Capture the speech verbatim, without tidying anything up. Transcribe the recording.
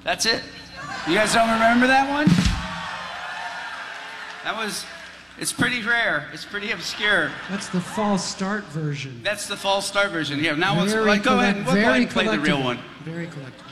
That's it. You guys don't remember that one? That was, it's pretty rare. It's pretty obscure. That's the false start version. That's the false start version. Yeah, now let's, Very like, go collect- ahead and we'll go ahead very and play the real one. Very collectible.